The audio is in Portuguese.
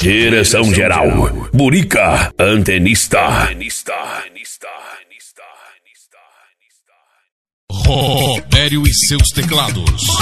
Direção geral, Burica, antenista. Robério e seus teclados.